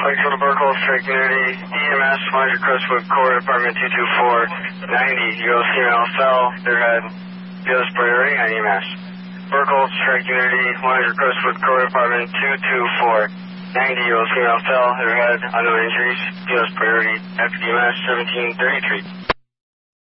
Lakeshore to Burkle, Strike Community, EMS, 100 Crestwood Court, Apartment 224, 90, U.S. female fell, their head, U.S. priority on EMS. Burkle, Strike Community, 100 Crestwood Court, Apartment 224, 90, U.S. female fell, their head, unknown injuries, U.S. priority, EMS 1733.